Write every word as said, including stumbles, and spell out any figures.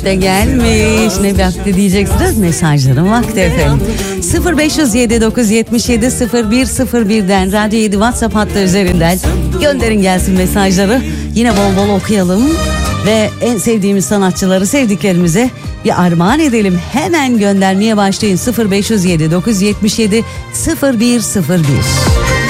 de gelmiş. Ne vakti diyeceksiniz? Mesajların vakti efendim. sıfır beş yüz yedi dokuz yetmiş yedi sıfır bir sıfır bir'den Radyo yedi WhatsApp hattı üzerinden gönderin gelsin mesajları. Yine bol bol okuyalım ve en sevdiğimiz sanatçıları sevdiklerimize bir armağan edelim. Hemen göndermeye başlayın. sıfır beş yüz yedi dokuz yetmiş yedi sıfır bir sıfır bir.